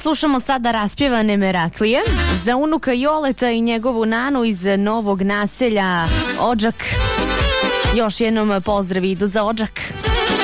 Slušamo sada raspjevane Meraklije za unuka Joleta i njegovu nanu iz Novog Naselja Odžak. Još jednom pozdrav idu za Odžak.